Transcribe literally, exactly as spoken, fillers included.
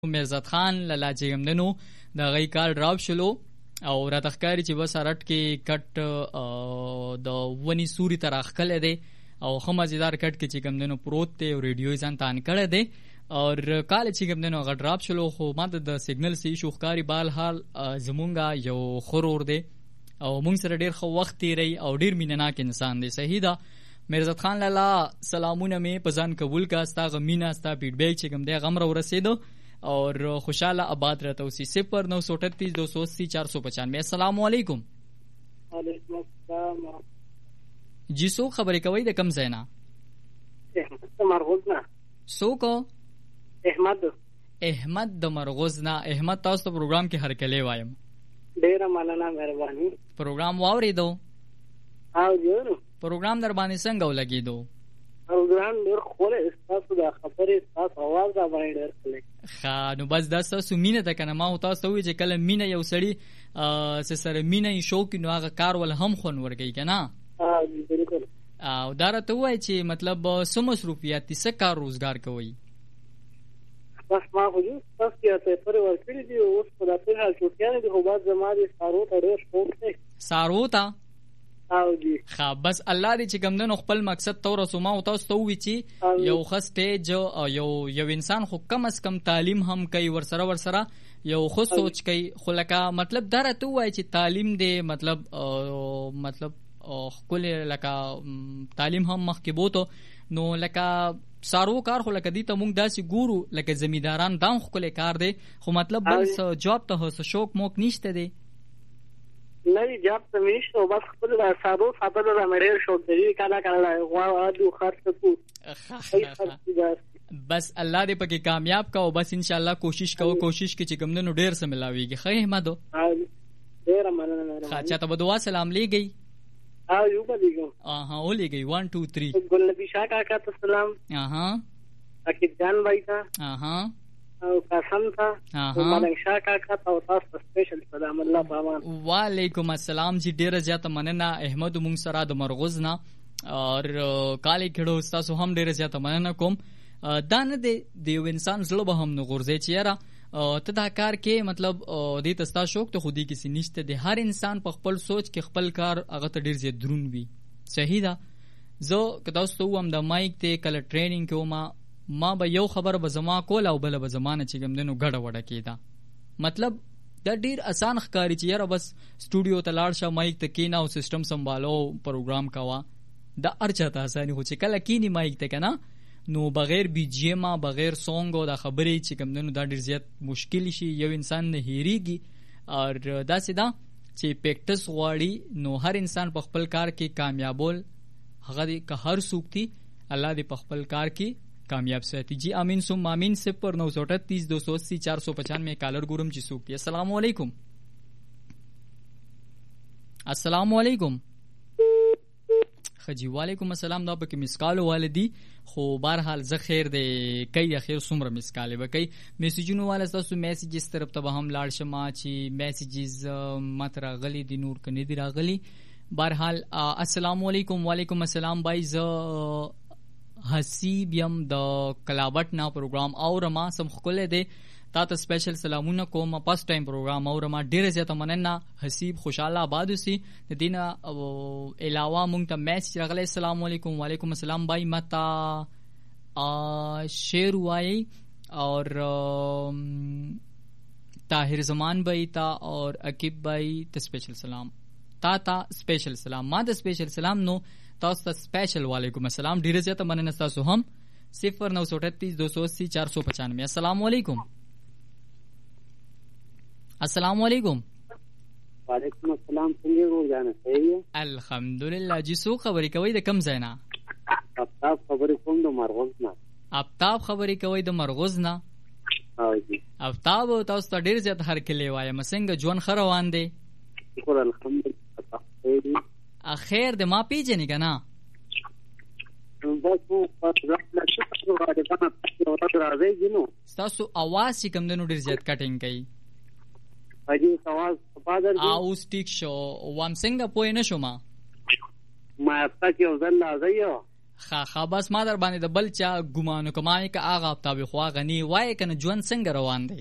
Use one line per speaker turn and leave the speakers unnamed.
میرزاد خان لالا چې ګمدنو د غي کال ډراپ شلو او را تخکاری چې بس رټ کې کټ د ونی سوري تر اخکل دی او خمزیدار کټ کې چې ګمدنو پروت دی او ریډیو ځان تان کړه دی او کال چې ګمدنو غ ډراپ شلو خو ماده د سیګنل سی شوخکاری بال حال زمونږه یو خرور دی او مونږ سره ډیر خو وخت تیری او ډیر مینناک انسان دی. صحیح ده میرزاد خان لالا سلامونه مې پزان قبول کا استا غمینا استا فیډبیک چې ګم دی غمر ورسېدو اور خوشحاله آباد رہتا اسی صفر نو سو اٹھتیس دو سو اسی چار سو پچانوے. السلام علیکم.
وعلیکم السلام.
جی سو خبرې کوي د کم زینا؟
احمد مرغوزنا.
سو کو؟
احمد.
احمد د مرغوزنا. احمد تاسو ته پروګرام کې هر کله وایم.
ډیره مننه مهرباني.
پروګرام واورېدو؟
او جوړ.
پروګرام در باندې څنګه ولګېدو؟
پروګرام ډیر خوله استاسو د خبرې استاسو आवाज دا باندې ډیر خوله.
خا نو بس دا تاسو مینه ده کنه ما او تاسو وی چې کله مینه یو سړی س سره مینه شوق نو هغه کار ول هم خون ورګی کنه.
ها بالکل.
او دا راته وای چې مطلب سم مصروفیات څه کار روزګار کوي؟
بس ما خو تاسو ته پر ورکړی دی او اوس په داسې حال کې یعنی د هوبات زمادي سارو ته ډیر شوق دی.
سارو ته
او جی
خا بس الله دې چې ګمندنو خپل مقصد تور سوما او تاسو ته وی چې یو خاص سټیج او یو یو انسان خو کم از کم تعلیم هم کوي ورسره ورسره یو خو سوچ کوي خو لکه مطلب درته وای چې تعلیم دې مطلب مطلب خپل لکه تعلیم هم مخکې بوته نو لکه سارو کار خو لکه دې ته مونږ داسې ګورو لکه زمیداران دام خپل کار دی خو مطلب بل جواب ته هوس شوق موک نشته دی
نه جاب تمیش او بس خپل سارو خبر را مړیر شو دی کله کله غوا ادو خرڅ کو
بس الله دې پکې کامیاب کا او بس ان شاء الله کوشش کوو کوشش کې چې ګمندنو ډیر سم ملاويږي. خیر احمدو
ډیر مننه.
خا چاته بدوا سلام لېږي
ها یو بدیګو
اها ولېږي واحد دو تین
ګل نبی شاه کاکا ته سلام.
اها
اکید جان بھائی تا
اها
او قسم تا او ملنګ شاه کاکا ته تاسو سپیشل سلام الله پامان.
وعلیکم السلام جی ډیر زیات مننه احمد مونږ سره د مرغوزنا اور کالی کېړو تاسو هم ډیر زیات مننه کوم. دا نه دی د یو انسان زړه به هم نه غورځي چې یاره ته دا کار کې مطلب دې تستا شوق ته خودي کسی نشته دی. هر انسان په خپل سوچ کې خپل کار هغه ته ډیر زیات درون وي. صحیح ده. زه که تاسو ته هم د مایک ته کله ټریننګ کوم ما به یو خبر به زما کول او بل به زمانه چې ګمدنو غډه وډه کیدا مطلب دا ډیر آسان ښکاری چې یاره بس سټوډیو ته لاړ شه مایک ته کینا او سیستم سنبالو پروګرام کوا دا ارچا ته اساني خو چې کله کینی مایک ته کنه نو بغیر بی جی ما بغیر سونګ او دا خبرې چې ګمدنو دا ډیر زیات مشکل شي یو انسان نه هېریږي او دا سیدا چې پریکټس غواړي نو هر انسان په خپل کار کې کامیابول هغه دې که هر سوکتی الله دې په خپل کار کې کامیاب ساتي. جی امین سم امین صفر نو سو اٹھتیس دو سو اسی چار سو پچانوے کالر ګورم چې سوکتی. السلام علیکم. السلام علیکم. خجی وعلیکم السلام. دا پکې مسکالو والدی خو بهرحال زه خیر دی کوي اخر سمره مسکاله وکي میسجونو والا تاسو میسجز طرف ته هم لاړ شمه چې میسجز ماتره غلي دي نور کني دي راغلي. بهرحال السلام علیکم. وعلیکم السلام بای ز حسیب یم د کلاوټ نا پروګرام او رما سم خله دی تا ته سپیشل سلامونه کوم. پاس ټایم پروګرام او رما ډیر زیاته مننه حسیب خوشاله آباد اوسي. د دینه علاوه مونږ ته میسج راغلی. السلام علیکم. وعلیکم السلام بھائی متا شیر وای اور طاهر زمان بھائی تا اور عقیب بھائی ته سپیشل سلام تا تا سپیشل سلام ما د سپیشل سلام نو تاسو ته سپیشل وعلیکم السلام ډیر زیاته مننه تاسو هم صفر نو سو اٹھتیس دو سو اسی چار سو پچانوے. السلام علیکم. السلام علیکم.
وعلیکم السلام. څنګه روزانه صحیح ہے
الحمدلله. جی سو خبرې کوي د کم زینا؟
افتاب خبرې کوم د مرغوزنا.
افتاب خبرې کوي د مرغوزنا.
او جی
افتاب تاسو ته ډیر زیات هر کله وای مسنګ جون خروان دی.
شکر الحمدلله.
اخیر د ما پیجنې کنه تاسو आवाज چې کوم دنو ډیر زیات کټینګ کوي
اجي आवाज فادر
او سټیک شو وام څنګه پوه نه شو ما
ما تاسو یو ځل راځي
خا خا بس ما در باندې د بل چا ګمانو کمای کا هغه تابع خو غني وای کنه ژوند څنګه روان دی؟